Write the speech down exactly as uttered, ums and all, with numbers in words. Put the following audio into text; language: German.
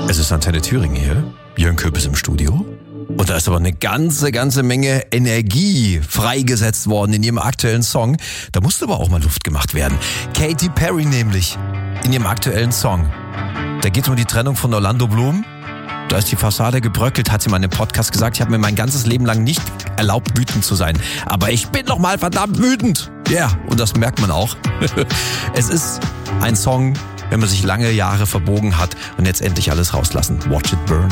Es ist Antenne Thüringen hier, Jörn Köpes im Studio. Und da ist aber eine ganze, ganze Menge Energie freigesetzt worden in ihrem aktuellen Song. Da musste aber auch mal Luft gemacht werden. Katy Perry nämlich, in ihrem aktuellen Song. Da geht es um die Trennung von Orlando Bloom. Da ist die Fassade gebröckelt, hat sie mal in einem Podcast gesagt. Ich habe mir mein ganzes Leben lang nicht erlaubt, wütend zu sein. Aber ich bin noch mal verdammt wütend. Ja, yeah, und das merkt man auch. Es ist ein Song, wenn man sich lange Jahre verbogen hat und jetzt endlich alles rauslassen. Watch it burn.